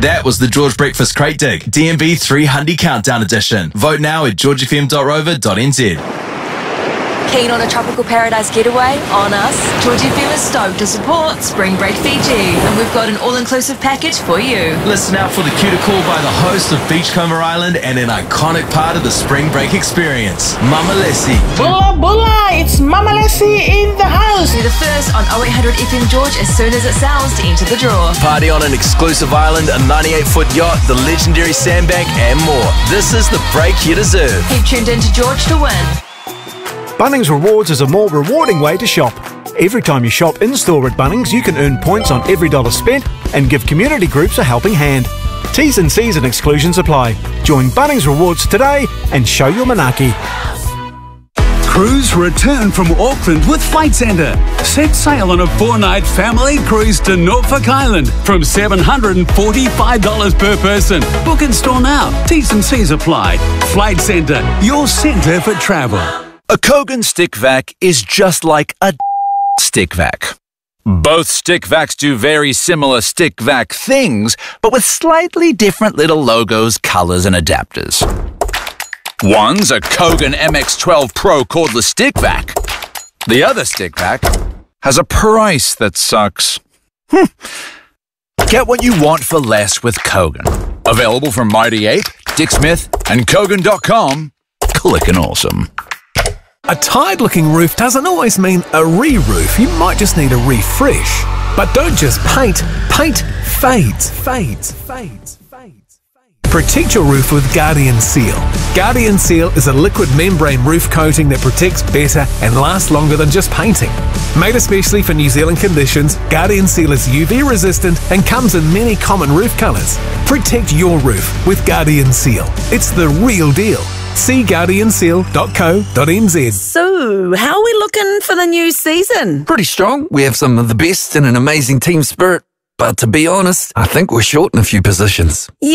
That was the George Breakfast Crate Dig, DMB 300 Countdown Edition. Vote now at georgefm.rover.nz. Keen on a tropical paradise getaway? On us. George FM is stoked to support Spring Break Fiji, and we've got an all-inclusive package for you. Listen out for the cue to call by the host of Beachcomber Island and an iconic part of the Spring Break experience, Mama Lessie. Bulla bulla, it's Mama Lessie in the house. Be the first on 0800 FM George as soon as it sounds to enter the draw. Party on an exclusive island, a 98-foot yacht, the legendary sandbank, and more. This is the break you deserve. Keep tuned in to George to win. Bunnings Rewards is a more rewarding way to shop. Every time you shop in-store at Bunnings, you can earn points on every dollar spent and give community groups a helping hand. T's and C's and exclusions apply. Join Bunnings Rewards today and show your manaki. Crews return from Auckland with Flight Centre. Set sail on a 4-night family cruise to Norfolk Island from $745 per person. Book in store now. T's and C's apply. Flight Centre, your centre for travel. A Kogan stick vac is just like a stick vac. Both stick vacs do very similar stick vac things, but with slightly different little logos, colors, and adapters. One's a Kogan MX12 Pro cordless stick vac. The other stick vac has a price that sucks. Get what you want for less with Kogan. Available from Mighty Ape, Dick Smith, and Kogan.com. Clickin' awesome. A tired-looking roof doesn't always mean a re-roof. You might just need a refresh. But don't just paint. Paint fades. Protect your roof with Guardian Seal. Guardian Seal is a liquid membrane roof coating that protects better and lasts longer than just painting. Made especially for New Zealand conditions, Guardian Seal is UV resistant and comes in many common roof colours. Protect your roof with Guardian Seal. It's the real deal. See guardianseal.co.nz. So, how are we looking for the new season? Pretty strong. We have some of the best and an amazing team spirit. But to be honest, I think we're short in a few positions.